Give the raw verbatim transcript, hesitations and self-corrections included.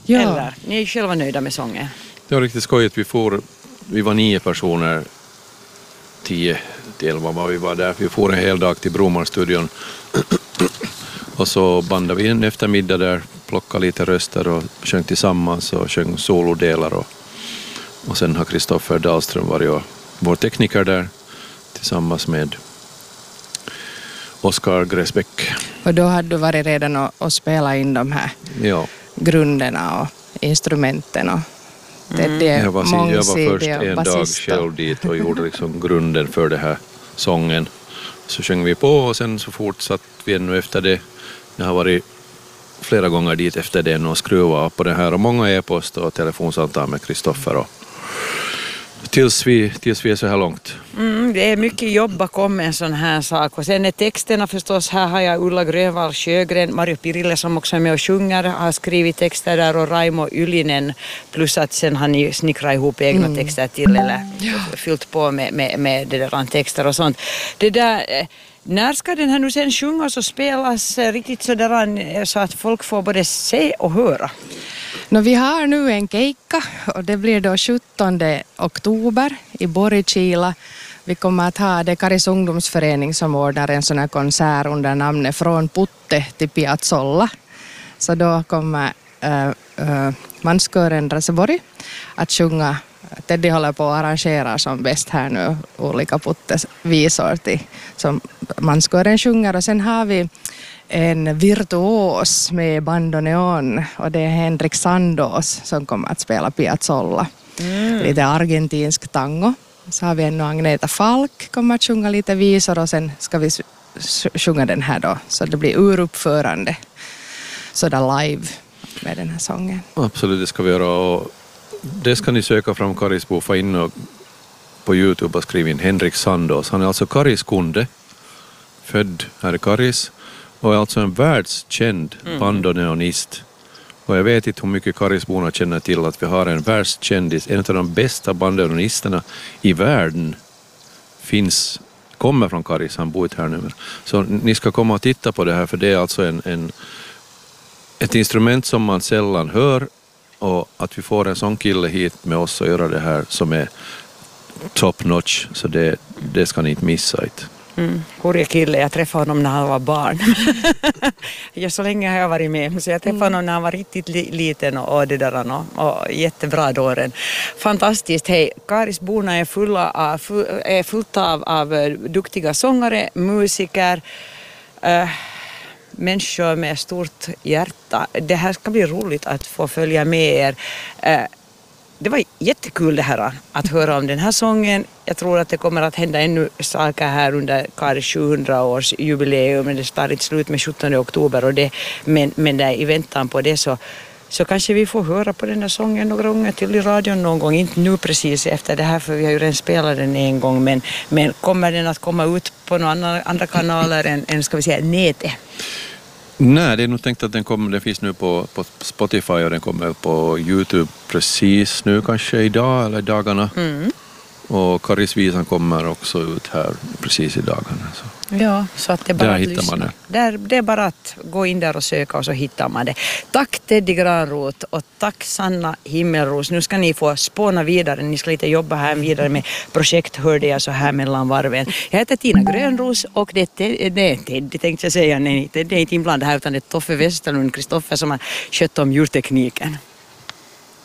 Ja. Eller, ni är själva nöjda med sången? Det var riktigt skojigt. Vi, får, vi var nio personer, tio till elva var vi var där. Vi får en hel dag till Bromarstudion. Och så bandade vi en eftermiddag där, plockade lite röster och sjöng tillsammans och sjöng solodelar. Och, och sen har Kristoffer Dahlström varit och, vår tekniker där tillsammans med Oskar Gräsbäck. Och då hade du varit redan och, och spelat in de här Ja. grunderna och instrumenten och Mm. det är jag, var, jag var först mångsidiga en dag basister. själv dit och gjorde liksom grunden för det här sången. Så sjöng vi på och sen så fortsatt vi ännu efter det. Jag har varit flera gånger dit efter det och skruvat på det här och många e-post och telefonsamtal med Kristoffer och tills vi, tills vi är så här långt. Mm, det är mycket jobb bakom en sån här sak. Och sen är texterna förstås, här har jag Ulla Grönvall Sjögren, Mario Pirille som också är med och sjunger, har skrivit texter där och Raimo Ylinen, plus att sen har ni snickrat ihop egna mm. texter till eller ja. fyllt på med, med, med det där texter och sånt. Det där, när ska den här nu sen sjungas och spelas riktigt sådär så att folk får både se och höra? No, vi har nu en keikka och det blir då sjuttonde oktober i Borgkila. Vi kommer att ha det Karis ungdomsförening som ordnar en sån här konsert under namnet Från Putte till Piazzolla. Så då kommer äh, äh, manskören Raseborg att sjunga. Teddy håller på att arrangera som bäst här nu olika puttesvisor till, som manskören sjunger. Och sen har vi en virtuos med bandoneon och det är Henrik Sandos som kommer att spela Piazzolla. Mm. Lite argentinsk tango. Så har vi ännu Agneta Falk kommer att sjunga lite visor och sen ska vi sjunga den här då. Så det blir uruppförande sådär live med den här sången. Absolut, det ska vi göra och det ska ni söka fram Karisbo, få in och på YouTube och skriva in Henrik Sandos. Han är alltså Kariskunde, född här i Karis och är alltså en världskänd mm. bandoneonist. Och jag vet inte hur mycket Karisborna känner till att vi har en världskändis, en av de bästa bandoneonisterna i världen finns, kommer från Karis, han bor inte här nu. Så ni ska komma och titta på det här för det är alltså en, en, ett instrument som man sällan hör och att vi får en sån kille hit med oss och göra det här som är top notch så det, det ska ni inte missa inte. Mm. Hurja kille, jag träffade honom när han var barn. ja, så länge har jag varit med. Så jag träffade honom när han var riktigt li- liten och, och det där och, och jättebra dåren. Fantastiskt. Hej, Karisborna är fulla av, full, är fullt av, av duktiga sångare, musiker, äh, människor med stort hjärta. Det här ska bli roligt att få följa med er. Äh, Det var jättekul det här att höra om den här sången. Jag tror att det kommer att hända ännu saker här under Karis sjuhundra års jubileum. Men det tar inte slut med sjuttonde oktober. Och det, men, men där i väntan på det så, så kanske vi får höra på den här sången några gånger till i radion någon gång. Inte nu precis efter det här för vi har ju redan spelat den en gång. Men, men kommer den att komma ut på några andra, andra kanaler än, än ska vi säga nätet? Nej, det är nog tänkt att den kommer, den finns nu på, på Spotify och den kommer på YouTube precis nu kanske idag eller dagarna. Mm. Och Karisvisan kommer också ut här precis i dagarna. Så. Ja, så att det är bara där att hittar lyssna. man det. Där, det är bara att gå in där och söka och så hittar man det. Tack Teddy Granroth och tack Sanna Himmelros. Nu ska ni få spåna vidare. Ni ska lite jobba här vidare med projekt hörde jag så här mellan varven. Jag heter Tina Grönros och det är Teddy, det är Teddy tänkte jag säga. Nej, det är inte inblandat här utan det är Toffe Westerlund, Kristoffer som har skött om ljudtekniken.